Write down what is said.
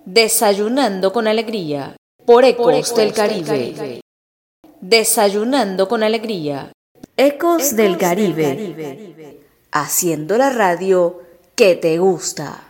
Desayunando con alegría por Ecos del Caribe. Desayunando con alegría. Ecos del Caribe. Haciendo la radio que te gusta.